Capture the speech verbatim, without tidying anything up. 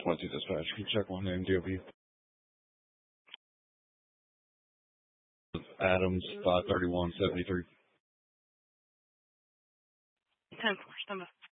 twenty dispatch. Can you check one name, D O B? Adams, five thirty-one seventy-three. ten four, stand by.